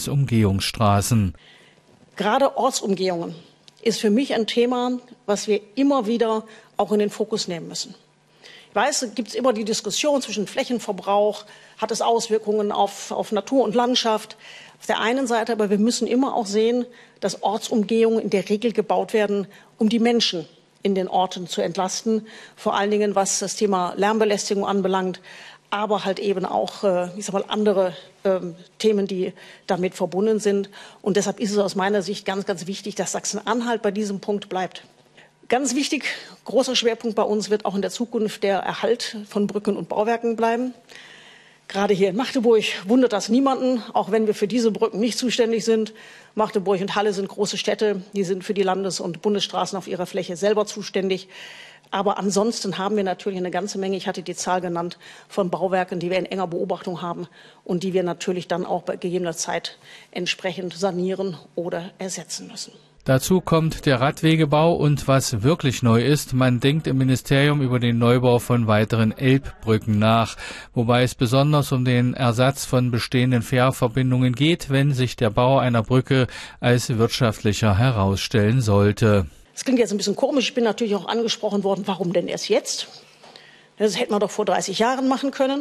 Ortsumgehungsstraßen. Gerade Ortsumgehungen ist für mich ein Thema, was wir immer wieder auch in den Fokus nehmen müssen. Ich weiß, es gibt immer die Diskussion zwischen Flächenverbrauch, hat es Auswirkungen auf Natur und Landschaft. Auf der einen Seite, aber wir müssen immer auch sehen, dass Ortsumgehungen in der Regel gebaut werden, um die Menschen in den Orten zu entlasten. Vor allen Dingen, was das Thema Lärmbelästigung anbelangt, aber halt eben auch, andere Themen, die damit verbunden sind. Und deshalb ist es aus meiner Sicht ganz, ganz wichtig, dass Sachsen-Anhalt bei diesem Punkt bleibt. Ganz wichtig, großer Schwerpunkt bei uns wird auch in der Zukunft der Erhalt von Brücken und Bauwerken bleiben. Gerade hier in Magdeburg wundert das niemanden, auch wenn wir für diese Brücken nicht zuständig sind. Magdeburg und Halle sind große Städte, die sind für die Landes- und Bundesstraßen auf ihrer Fläche selber zuständig. Aber ansonsten haben wir natürlich eine ganze Menge, ich hatte die Zahl genannt, von Bauwerken, die wir in enger Beobachtung haben und die wir natürlich dann auch bei gegebener Zeit entsprechend sanieren oder ersetzen müssen. Dazu kommt der Radwegebau und was wirklich neu ist, man denkt im Ministerium über den Neubau von weiteren Elbbrücken nach, wobei es besonders um den Ersatz von bestehenden Fährverbindungen geht, wenn sich der Bau einer Brücke als wirtschaftlicher herausstellen sollte. Das klingt jetzt ein bisschen komisch, ich bin natürlich auch angesprochen worden, warum denn erst jetzt? Das hätten wir doch vor 30 Jahren machen können.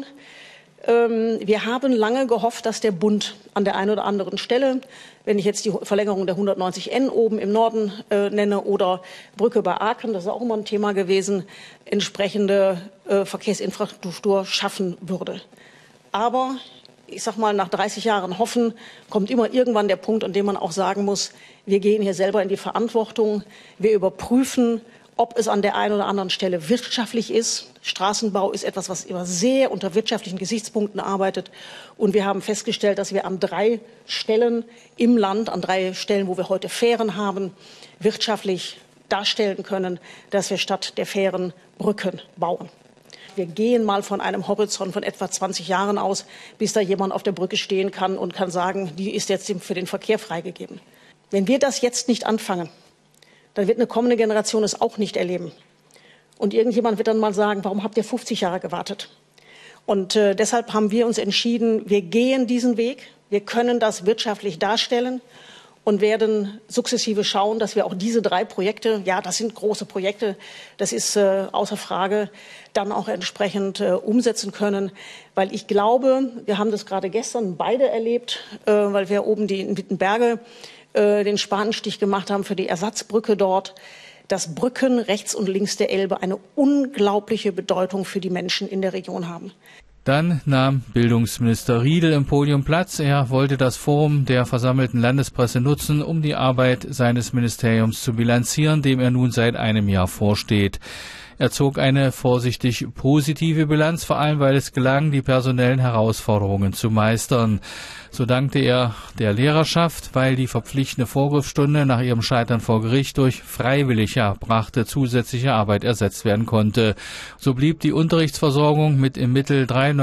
Wir haben lange gehofft, dass der Bund an der einen oder anderen Stelle, wenn ich jetzt die Verlängerung der 190N oben im Norden nenne oder Brücke bei Aachen, das ist auch immer ein Thema gewesen, entsprechende Verkehrsinfrastruktur schaffen würde. Aber ich sag mal, nach 30 Jahren Hoffen kommt immer irgendwann der Punkt, an dem man auch sagen muss, wir gehen hier selber in die Verantwortung, wir überprüfen, ob es an der einen oder anderen Stelle wirtschaftlich ist. Straßenbau ist etwas, was immer sehr unter wirtschaftlichen Gesichtspunkten arbeitet. Und wir haben festgestellt, dass wir an 3 Stellen im Land, an 3 Stellen, wo wir heute Fähren haben, wirtschaftlich darstellen können, dass wir statt der Fähren Brücken bauen. Wir gehen mal von einem Horizont von etwa 20 Jahren aus, bis da jemand auf der Brücke stehen kann und kann sagen, die ist jetzt für den Verkehr freigegeben. Wenn wir das jetzt nicht anfangen, dann wird eine kommende Generation es auch nicht erleben. Und irgendjemand wird dann mal sagen, warum habt ihr 50 Jahre gewartet? Und deshalb haben wir uns entschieden, wir gehen diesen Weg, wir können das wirtschaftlich darstellen und werden sukzessive schauen, dass wir auch diese 3 Projekte, ja, das sind große Projekte, das ist außer Frage, dann auch entsprechend umsetzen können. Weil ich glaube, wir haben das gerade gestern beide erlebt, weil wir oben in Wittenberge den Spatenstich gemacht haben für die Ersatzbrücke dort, dass Brücken rechts und links der Elbe eine unglaubliche Bedeutung für die Menschen in der Region haben. Dann nahm Bildungsminister Riedel im Podium Platz. Er wollte das Forum der versammelten Landespresse nutzen, um die Arbeit seines Ministeriums zu bilanzieren, dem er nun seit einem Jahr vorsteht. Er zog eine vorsichtig positive Bilanz, vor allem weil es gelang, die personellen Herausforderungen zu meistern. So dankte er der Lehrerschaft, weil die verpflichtende Vorwurfsstunde nach ihrem Scheitern vor Gericht durch freiwillig erbrachte zusätzliche Arbeit ersetzt werden konnte. So blieb die Unterrichtsversorgung mit im Mittel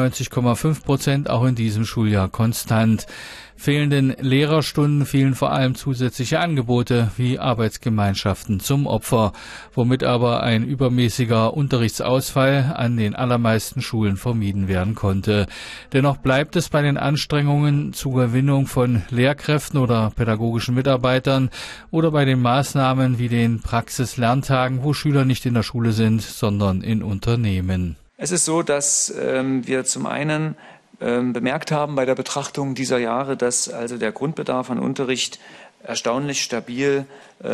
93,5% auch in diesem Schuljahr konstant. Fehlenden Lehrerstunden fielen vor allem zusätzliche Angebote wie Arbeitsgemeinschaften zum Opfer, womit aber ein übermäßiger Unterrichtsausfall an den allermeisten Schulen vermieden werden konnte. Dennoch bleibt es bei den Anstrengungen zur Gewinnung von Lehrkräften oder pädagogischen Mitarbeitern oder bei den Maßnahmen wie den Praxislerntagen, wo Schüler nicht in der Schule sind, sondern in Unternehmen. Es ist so, dass wir zum einen bemerkt haben bei der Betrachtung dieser Jahre, dass also der Grundbedarf an Unterricht erstaunlich stabil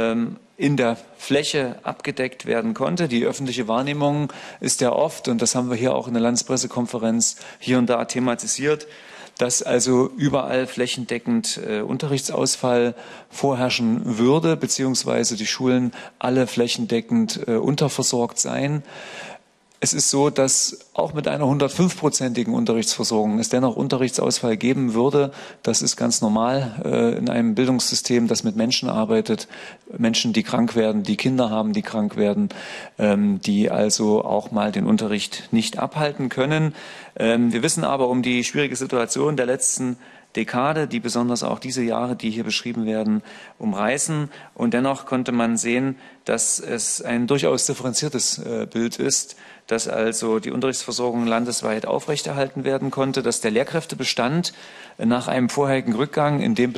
in der Fläche abgedeckt werden konnte. Die öffentliche Wahrnehmung ist ja oft, und das haben wir hier auch in der Landespressekonferenz hier und da thematisiert, dass also überall flächendeckend Unterrichtsausfall vorherrschen würde, beziehungsweise die Schulen alle flächendeckend unterversorgt seien. Es ist so, dass auch mit einer 105-prozentigen Unterrichtsversorgung es dennoch Unterrichtsausfall geben würde. Das ist ganz normal in einem Bildungssystem, das mit Menschen arbeitet. Menschen, die krank werden, die Kinder haben, die krank werden, die also auch mal den Unterricht nicht abhalten können. Wir wissen aber um die schwierige Situation der letzten Dekade, die besonders auch diese Jahre, die hier beschrieben werden, umreißen. Und dennoch konnte man sehen, dass es ein durchaus differenziertes Bild ist, dass also die Unterrichtsversorgung landesweit aufrechterhalten werden konnte, dass der Lehrkräftebestand nach einem vorherigen Rückgang in dem